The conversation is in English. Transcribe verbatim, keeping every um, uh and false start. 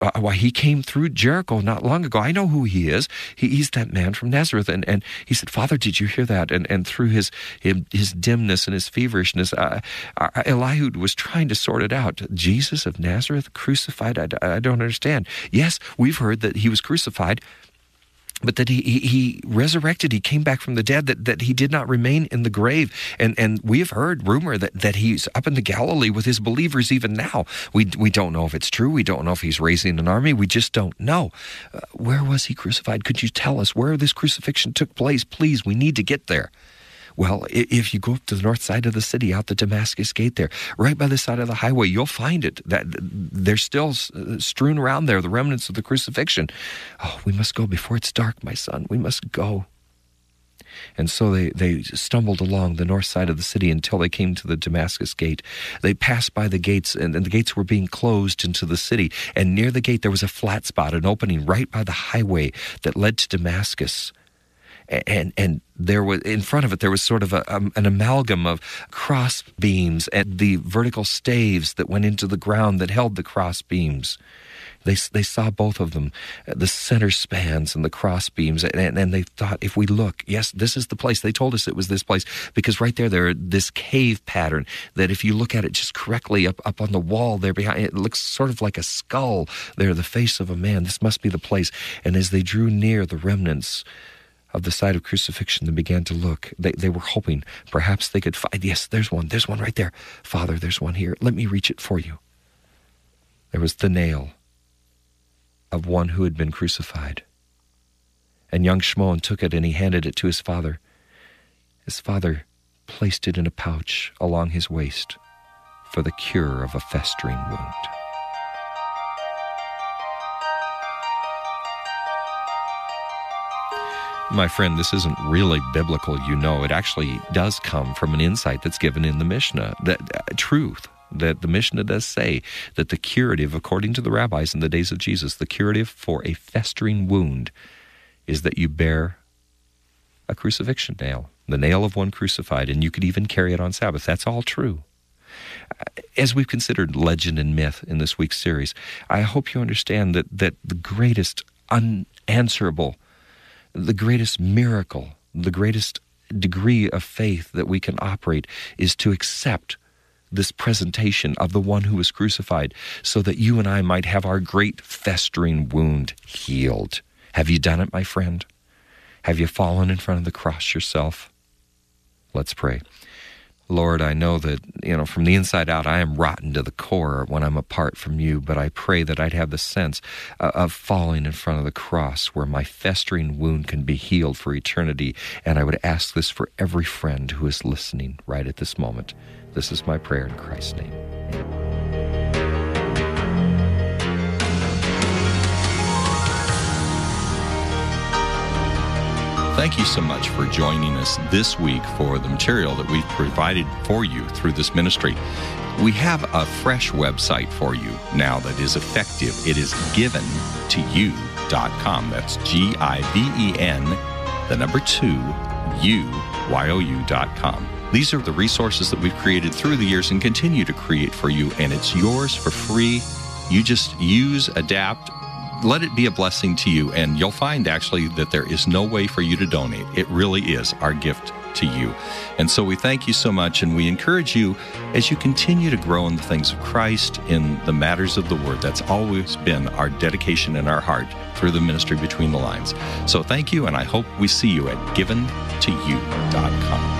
Uh, why, he came through Jericho not long ago. I know who he is. He, he's that man from Nazareth. And, and he said, Father, did you hear that? And and through his his dimness and his feverishness, uh, uh, Eliud was trying to sort it out. Jesus of Nazareth, crucified? I, I don't understand. Yes, we've heard that he was crucified, but that he, he he resurrected, he came back from the dead, that, that he did not remain in the grave. And and we have heard rumor that, that he's up in the Galilee with his believers even now. We we don't know if it's true. We don't know if he's raising an army. We just don't know. Uh, where was he crucified? Could you tell us where this crucifixion took place? Please, we need to get there. Well, if you go up to the north side of the city, out the Damascus Gate there, right by the side of the highway, you'll find it. That they're still strewn around there, the remnants of the crucifixion. Oh, we must go before it's dark, my son. We must go. And so they, they stumbled along the north side of the city until they came to the Damascus Gate. They passed by the gates, and, and the gates were being closed into the city. And near the gate, there was a flat spot, an opening right by the highway that led to Damascus. And and there was, in front of it, there was sort of a, um, an amalgam of cross beams and the vertical staves that went into the ground that held the cross beams. They they saw both of them, the center spans and the cross beams, and, and they thought, if we look, yes, this is the place. They told us it was this place, because right there, there this cave pattern that if you look at it just correctly up, up on the wall there behind, it looks sort of like a skull there, the face of a man. This must be the place. And as they drew near the remnants of the site of crucifixion, they began to look. They they were hoping perhaps they could find, yes, there's one, there's one right there. Father, there's one here. Let me reach it for you. There was the nail of one who had been crucified. And young Shimon took it and he handed it to his father. His father placed it in a pouch along his waist for the cure of a festering wound. My friend, this isn't really biblical, you know. It actually does come from an insight that's given in the Mishnah, that uh, truth, that the Mishnah does say that the curative, according to the rabbis in the days of Jesus, the curative for a festering wound is that you bear a crucifixion nail, the nail of one crucified, and you could even carry it on Sabbath. That's all true. As we've considered legend and myth in this week's series, I hope you understand that, that the greatest unanswerable the greatest miracle, the greatest degree of faith that we can operate is to accept this presentation of the one who was crucified so that you and I might have our great festering wound healed. Have you done it, my friend? Have you fallen in front of the cross yourself? Let's pray. Lord, I know that, you know, from the inside out, I am rotten to the core when I'm apart from you, but I pray that I'd have the sense uh, of falling in front of the cross where my festering wound can be healed for eternity. And I would ask this for every friend who is listening right at this moment. This is my prayer in Christ's name. Amen. Thank you so much for joining us this week for the material that we've provided for you through this ministry. We have a fresh website for you now that is effective. It is given to you dot com. That's G I V E N, the number two, U, Y O U dot com. These are the resources that we've created through the years and continue to create for you, and it's yours for free. You just use, adapt, let it be a blessing to you, and you'll find actually that there is no way for you to donate. It really is our gift to you. And so we thank you so much, and we encourage you as you continue to grow in the things of Christ, in the matters of the Word. That's always been our dedication in our heart through the ministry Between the Lines. So thank you, and I hope we see you at given to you dot com.